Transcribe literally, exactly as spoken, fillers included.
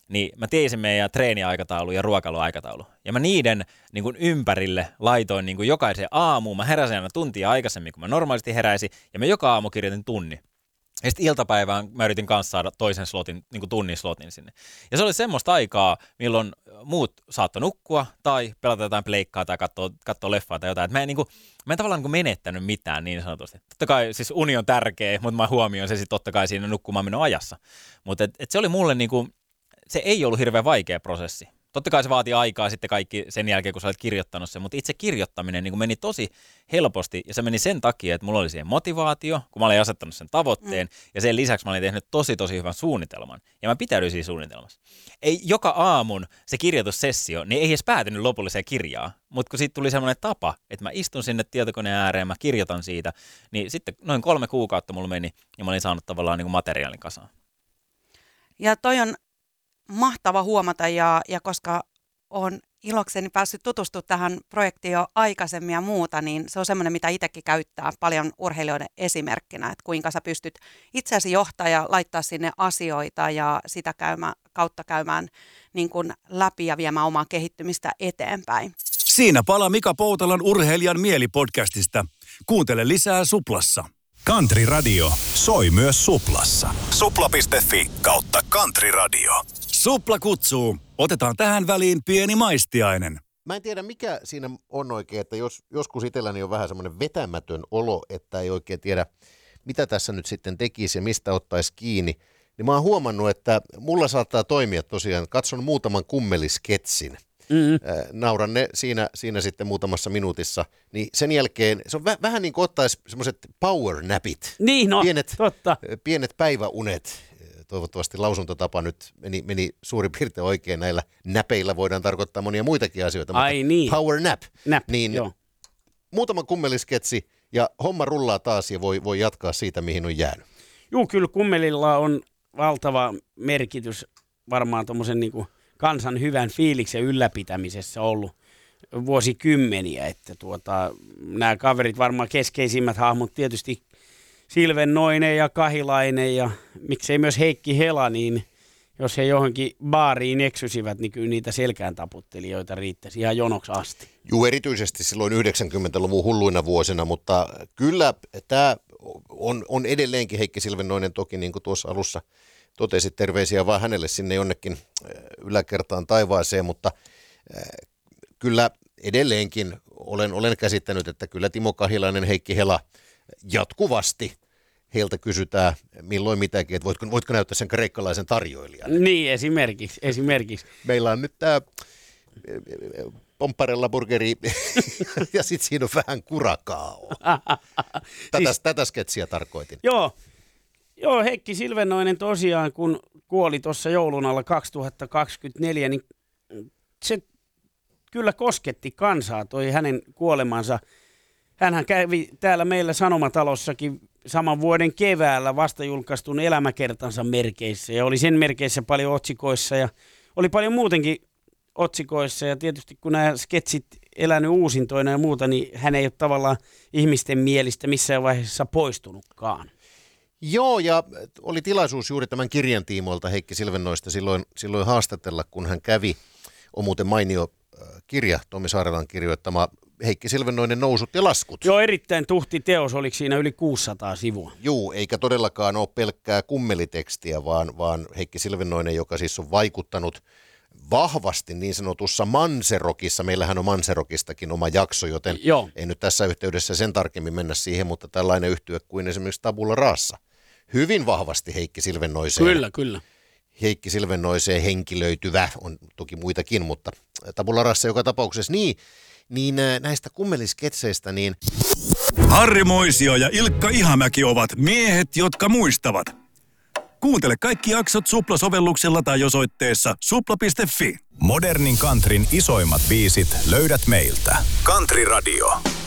niin mä tiesin meidän treeniaikataulu ja ruokailuaikataulu. Ja mä niiden niin kuin ympärille laitoin niin kuin jokaisen aamuun. Mä heräsin aina tuntia aikaisemmin, kun mä normaalisti heräisin, ja mä joka aamu kirjoitin tunni. Ja sitten iltapäivään mä yritin kanssa saada toisen slotin, niin kuin tunnin slotin sinne. Ja se oli semmoista aikaa, milloin muut saattoi nukkua tai pelata jotain pleikkaa tai katsoa, katsoa leffaa tai jotain. Et mä en, niin kuin, mä en tavallaan niin kuin menettänyt mitään niin sanotusti. Totta kai siis uni on tärkeä, mutta mä huomioin se sitten totta kai siinä nukkumaan menon ajassa. Mutta et, et se oli mulle niin kuin, se ei ollut hirveän vaikea prosessi. Totta kai se vaatii aikaa sitten kaikki sen jälkeen, kun sä olet kirjoittanut sen, mutta itse kirjoittaminen niin kuin meni tosi helposti, ja se meni sen takia, että mulla oli siihen motivaatio, kun mä olin asettanut sen tavoitteen, mm. ja sen lisäksi mä olin tehnyt tosi tosi hyvän suunnitelman, ja mä pitäydyin siinä suunnitelmassa. Ei joka aamun se kirjoitussessio, niin ei edes päätynyt lopulliseen kirjaan, mutta kun siitä tuli semmoinen tapa, että mä istun sinne tietokoneen ääreen, mä kirjoitan siitä, niin sitten noin kolme kuukautta mulla meni, ja mä olin saanut tavallaan niin kuin materiaalin kasaan. Ja toi on mahtava huomata, ja, ja koska olen ilokseni päässyt tutustumaan tähän projektiin jo aikaisemmin ja muuta, niin se on semmoinen, mitä itsekin käyttää paljon urheilijoiden esimerkkinä, että kuinka sä pystyt itseäsi johtaa ja laittaa sinne asioita ja sitä käymä, kautta käymään niin kuin läpi ja viemään omaa kehittymistä eteenpäin. Siinä pala Mika Poutalan Urheilijan mieli-podcastista. Kuuntele lisää Suplassa. Country Radio soi myös Suplassa. Supla piste fi kautta Country Radio. Supla kutsuu. Otetaan tähän väliin pieni maistiainen. Mä en tiedä, mikä siinä on oikein, että jos, joskus itselläni on vähän semmoinen vetämätön olo, että ei oikein tiedä, mitä tässä nyt sitten tekisi ja mistä ottaisi kiinni. Niin mä oon huomannut, että mulla saattaa toimia tosiaan, katson muutaman kummelisketsin. Mm-hmm. Äh, nauran ne siinä, siinä sitten muutamassa minuutissa, niin sen jälkeen se on vä- vähän niin kuin ottaisi semmoiset power napit. Niin no, pienet, totta. Pienet päiväunet. Toivottavasti lausuntotapa nyt meni, meni suurin piirtein oikein. Näillä näpeillä voidaan tarkoittaa monia muitakin asioita. Ai mutta niin. Power nap. Nap, niin joo. Muutama kummelisketsi ja homma rullaa taas ja voi, voi jatkaa siitä, mihin on jäänyt. Joo, kyllä kummelilla on valtava merkitys varmaan tuommoisen niin kuin kansan hyvän fiiliksen ylläpitämisessä ollut vuosikymmeniä, että tuota, nämä kaverit varmaan keskeisimmät hahmot tietysti Silvennoinen ja Kahilainen ja miksei myös Heikki Hela, niin jos he johonkin baariin eksysivät, niin kyllä niitä selkään taputtelijoita riittäisi ihan jonoksi asti. Juu, erityisesti silloin yhdeksänkymmentäluvun hulluina vuosina, mutta kyllä tämä on, on edelleenkin Heikki Silvennoinen toki, niin kuin tuossa alussa totesit, terveisiä vaan hänelle sinne jonnekin yläkertaan taivaaseen, mutta kyllä edelleenkin olen, olen käsittänyt, että kyllä Timo Kahilainen, Heikki Hela jatkuvasti heiltä kysytään milloin mitäkin, että voitko, voitko näyttää sen kreikkalaisen tarjoilijan. Niin, esimerkiksi. esimerkiksi. Meillä on nyt tämä Pompparella burgeri ja sitten siinä on vähän kurakao. Tätä, siis, tätä sketsiä tarkoitin. Joo, joo, Heikki Silvennoinen tosiaan, kun kuoli tuossa joulun alla kaksituhattakaksikymmentäneljä, niin se kyllä kosketti kansaa, toi hänen kuolemansa. Hänhän kävi täällä meillä Sanomatalossakin saman vuoden keväällä vasta julkaistun elämäkertansa merkeissä ja oli sen merkeissä paljon otsikoissa ja oli paljon muutenkin otsikoissa ja tietysti kun nämä sketsit elänyt uusintoina ja muuta, niin hän ei ole tavallaan ihmisten mielistä missään vaiheessa poistunutkaan. Joo, ja oli tilaisuus juuri tämän kirjan tiimoilta Heikki Silvennoista silloin, silloin haastatella, kun hän kävi. On muuten mainio kirja, Tommi Saarelan kirjoittama Heikki Silvennoinen Nousut ja laskut. Joo, erittäin tuhti teos, oliko siinä yli kuusisataa sivua? Joo, eikä todellakaan ole pelkkää kummelitekstiä, vaan, vaan Heikki Silvennoinen, joka siis on vaikuttanut vahvasti niin sanotussa Manserokissa. Meillähän on Manserokistakin oma jakso, joten Joo. ei nyt tässä yhteydessä sen tarkemmin mennä siihen, mutta tällainen yhtye kuin esimerkiksi Tabula Rasa. Hyvin vahvasti Heikki Silvennoiseen. Kyllä, kyllä. Heikki Silvennoiseen henkilöityvä, on toki muitakin, mutta Tabula Rasa joka tapauksessa niin, niin näistä kummelisketseistä, niin Harri Moisio ja Ilkka Ihamäki ovat miehet, jotka muistavat. Kuuntele kaikki jaksot Supla-sovelluksella tai osoitteessa supla piste fi. Modernin countryn isoimmat biisit löydät meiltä. Country Radio.